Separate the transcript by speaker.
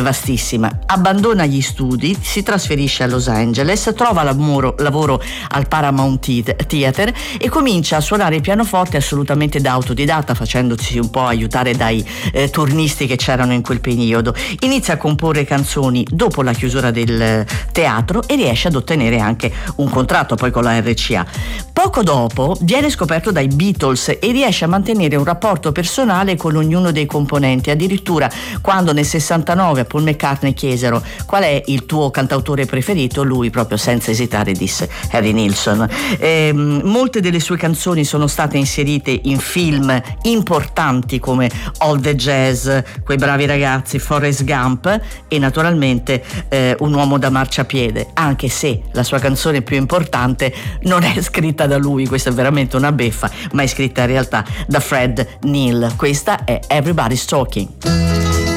Speaker 1: vastissima. Abbandona gli studi, si trasferisce a Los Angeles, trova lavoro al Paramount Theater e comincia a suonare il pianoforte assolutamente da autodidatta, facendosi un po' aiutare dai turnisti che c'erano in quel periodo. Inizia a comporre canzoni dopo la chiusura del teatro e riesce ad ottenere anche un contratto poi con la RCA. Poco dopo viene scoperto dai Beatles e riesce a mantenere un rapporto personale con ognuno dei componenti. Addirittura quando nel 69 a Paul McCartney chiesero qual è il tuo cantautore preferito, lui proprio senza esitare disse Harry Nilsson. Molte delle sue canzoni sono state inserite in film importanti come All the Jazz, Quei bravi ragazzi, Forrest Gump e naturalmente Un uomo da marciapiede, anche se la sua canzone più importante non è scritta da lui, questa è veramente una beffa, ma è scritta in realtà da Fred Neil. Questa è Everybody's Talking.